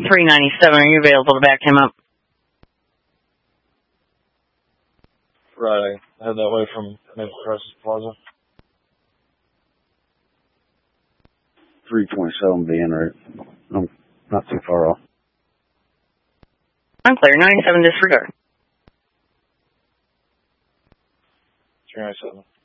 397. Are you available to back him up? Right, I head that way from Maple Crest Plaza. 327 being right. I'm not too far off. I'm clear. 97 disregard. 397.